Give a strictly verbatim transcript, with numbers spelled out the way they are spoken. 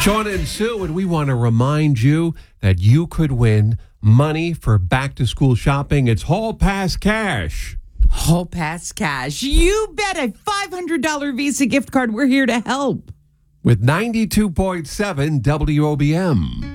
Sean and Sue, and we want to remind you that you could win money for back-to-school shopping. It's Hall Pass Cash. Hall Pass Cash. You bet, a five hundred dollars Visa gift card. We're here to help. With ninety-two point seven W O B M.